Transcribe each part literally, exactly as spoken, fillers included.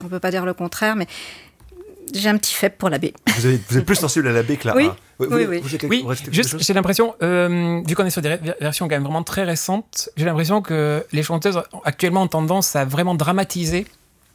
On ne peut pas dire le contraire, mais j'ai un petit faible pour la B. Vous, avez, vous êtes plus sensible à la B que la oui. A. Oui, vous, oui. Vous, vous, oui, vous juste, j'ai l'impression, euh, vu qu'on est sur des versions quand même vraiment très récentes, j'ai l'impression que les chanteuses actuellement ont tendance à vraiment dramatiser.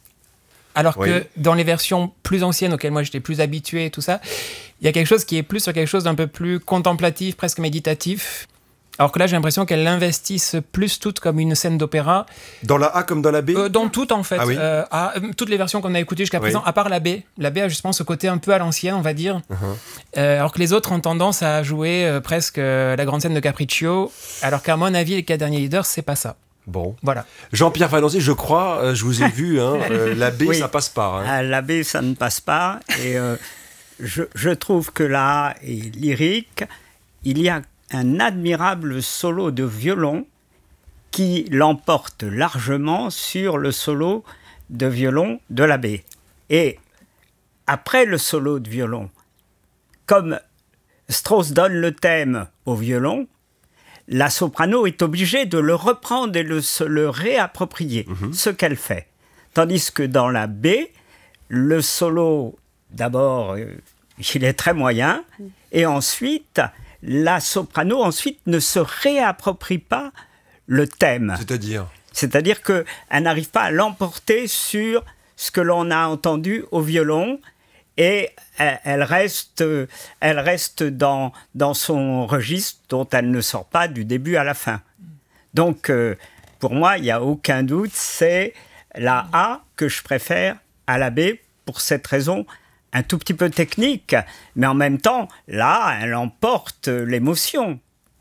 Alors oui. que dans les versions plus anciennes, auxquelles moi j'étais plus habitué et tout ça, il y a quelque chose qui est plus sur quelque chose d'un peu plus contemplatif, presque méditatif. Alors que là, j'ai l'impression qu'elles l'investissent plus toutes comme une scène d'opéra. Dans la A comme dans la B euh, Dans toutes, en fait. Ah oui. euh, à, toutes les versions qu'on a écoutées jusqu'à présent, oui. à part la B. La B a justement ce côté un peu à l'ancienne, on va dire. Uh-huh. Euh, alors que les autres ont tendance à jouer euh, presque euh, la grande scène de Capriccio. Alors qu'à mon avis, les quatre derniers leaders, c'est pas ça. Bon. Voilà. Jean-Pierre Valency, je crois, euh, je vous ai vu, hein, euh, la B, oui. ça passe pas. Hein. Ah, la B, ça ne passe pas. Et euh, je, je trouve que la A est lyrique. Il y a un admirable solo de violon qui l'emporte largement sur le solo de violon de la B. Et après le solo de violon, comme Strauss donne le thème au violon, la soprano est obligée de le reprendre et de se le réapproprier, mmh. ce qu'elle fait. Tandis que dans la B, le solo, d'abord, euh, il est très moyen, et ensuite, la soprano ensuite ne se réapproprie pas le thème. C'est-à-dire ? C'est-à-dire qu'elle n'arrive pas à l'emporter sur ce que l'on a entendu au violon, et elle reste, elle reste dans, dans son registre dont elle ne sort pas du début à la fin. Donc, euh, pour moi, il n'y a aucun doute, c'est la A que je préfère à la B pour cette raison un tout petit peu technique, mais en même temps, là, elle emporte l'émotion.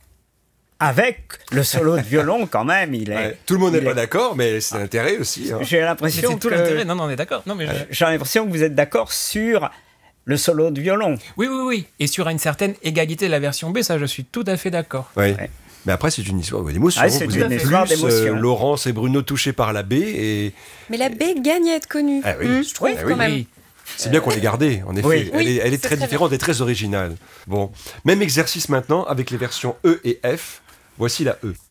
Avec le solo de violon, quand même, il est... Ouais, tout le monde n'est est... pas d'accord, mais c'est l'intérêt aussi. Hein. J'ai l'impression c'est que... tout l'intérêt, non, non, on est d'accord. Non, mais je... J'ai l'impression que vous êtes d'accord sur le solo de violon. Oui, oui, oui. Et sur une certaine égalité de la version B, ça, je suis tout à fait d'accord. Oui. Ouais. Mais après, c'est une histoire d'émotion. Ah, c'est vous une êtes histoire plus, d'émotion. Euh, Laurence et Bruno touchés par la B. Et... Mais la B gagne à être connue. Ah oui, mmh, je trouve oui, quand oui. même. Oui. C'est bien qu'on l'ait gardée, en effet. Oui. Elle Oui, est, elle est c'est très très différente et très originale. Bon. Même exercice maintenant avec les versions E et F. Voici la E.